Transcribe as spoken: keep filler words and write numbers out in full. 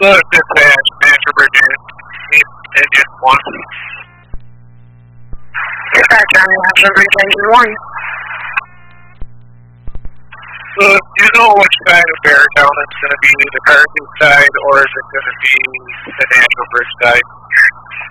The dispatch, Manager Bridget, Engine one. Dispatch, Manager Bridge, Engine one. So, do you know which side of Beartown it's going to be, the Carson side, or is it going to be the National Bridge side?